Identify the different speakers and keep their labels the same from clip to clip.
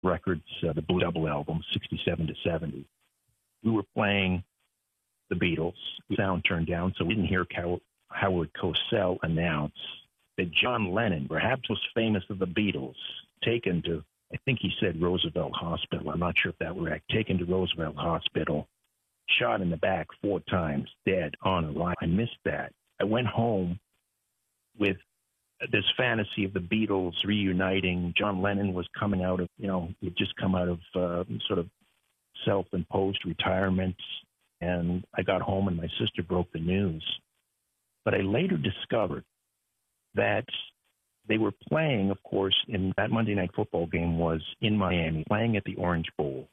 Speaker 1: Records, the Blue Double album, 67 to 70. We were playing the Beatles. The sound turned down, so we didn't hear Howard Cosell announce that John Lennon, perhaps most famous of the Beatles, taken to, I think he said Roosevelt Hospital. I'm not sure if that were right. Taken to Roosevelt Hospital, shot in the back 4 times, dead on arrival. I missed that. I went home with this fantasy of the Beatles reuniting. John Lennon was coming out of, he'd just come out of sort of self-imposed retirement. And I got home and my sister broke the news. But I later discovered that they were playing, of course, in that Monday Night Football game was in Miami, playing at the Orange Bowl.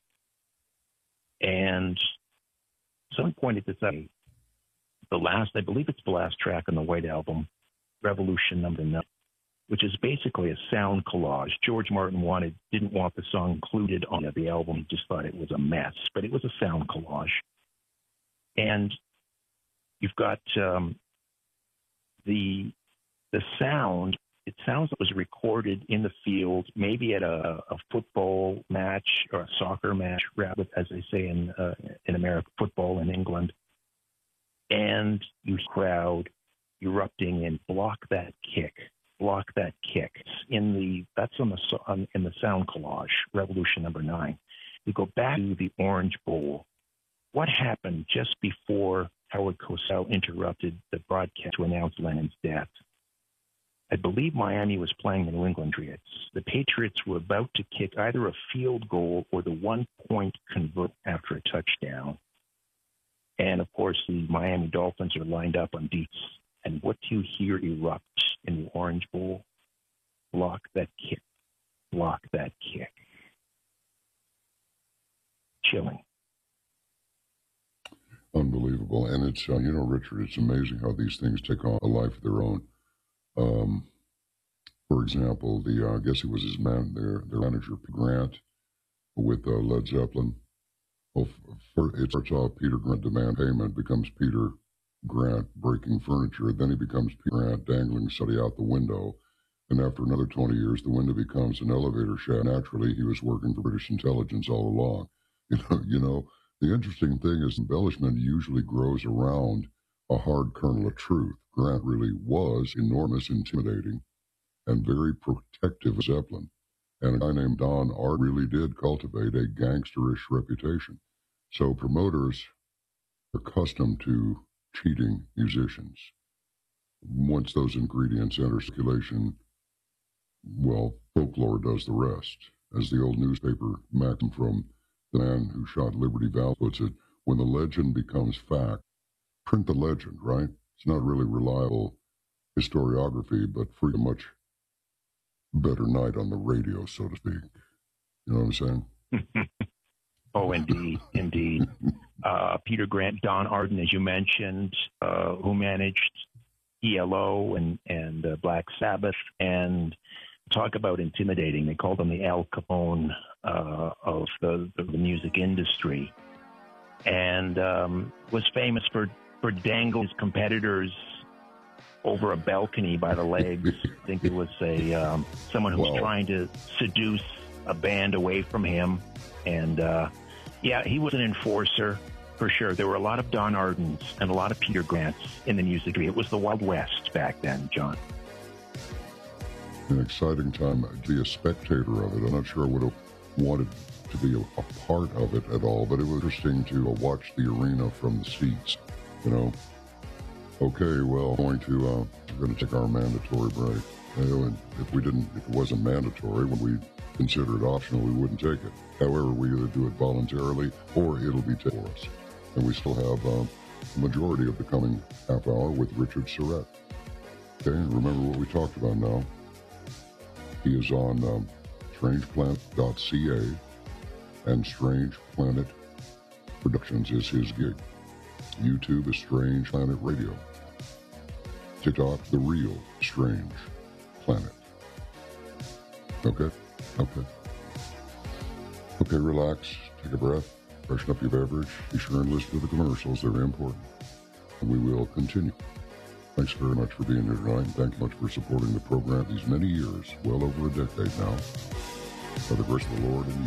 Speaker 1: And someone pointed this out. I believe it's the last track on the White Album, Revolution Number 9, which is basically a sound collage. George Martin didn't want the song included on the album. He just thought it was a mess, but it was a sound collage. And you've got the sound. It sounds like it was recorded in the field, maybe at a football match or a soccer match, rather, as they say in American football in England. And you crowd erupting and block that kick. That's in the sound collage, Revolution Number 9. You go back to the Orange Bowl. What happened just before Howard Cosell interrupted the broadcast to announce Lennon's death? I believe Miami was playing the New England Patriots. The Patriots were about to kick either a field goal or the 1-point convert after a touchdown. And, of course, the Miami Dolphins are lined up on defense. And what do you hear erupt in the Orange Bowl? Block that kick. Block that kick. Chilling.
Speaker 2: Unbelievable. And it's, Richard, it's amazing how these things take on a life of their own. For example, I guess it was their manager, Grant, with Led Zeppelin. Well, it starts off Peter Grant demand payment, becomes Peter Grant breaking furniture. Then he becomes Peter Grant dangling somebody out the window. And after another 20 years, the window becomes an elevator shaft. Naturally, he was working for British intelligence all along. The interesting thing is embellishment usually grows around a hard kernel of truth. Grant really was enormous, intimidating, and very protective of Zeppelin. And a guy named Don Art really did cultivate a gangsterish reputation. So promoters are accustomed to cheating musicians. Once those ingredients enter circulation, well, folklore does the rest. As the old newspaper maxim from The Man Who Shot Liberty Valve puts it, when the legend becomes fact, print the legend, right? It's not really reliable historiography, but for a much better night on the radio, so to speak. You know what I'm saying?
Speaker 1: Oh, indeed, indeed. Peter Grant, Don Arden, as you mentioned, who managed ELO and Black Sabbath, and talk about intimidating. They called him the Al Capone of the music industry, and was famous for dangling his competitors over a balcony by the legs. I think it was someone who was trying to seduce a band away from him. And, he was an enforcer for sure. There were a lot of Don Ardens and a lot of Peter Grants in the music industry. It was the Wild West back then, John.
Speaker 2: An exciting time to be a spectator of it. I'm not sure I would have wanted to be a part of it at all, but it was interesting to watch the arena from the seats, Okay, well, we're going to take our mandatory break. And if it wasn't mandatory, when we consider it optional, we wouldn't take it. However, we either do it voluntarily or it'll be taken for us. And we still have the majority of the coming half hour with Richard Surrett. Okay, and remember what we talked about now. He is on strangeplanet.ca, and Strange Planet Productions is his gig. YouTube is Strange Planet Radio. TikTok, The Real Strange Planet. Okay, relax, take a breath, freshen up your beverage. Be sure and listen to the commercials, they're very important. And we will continue. Thanks very much for being here tonight, and thank you much for supporting the program these many years, well over a decade now. By the grace of the Lord and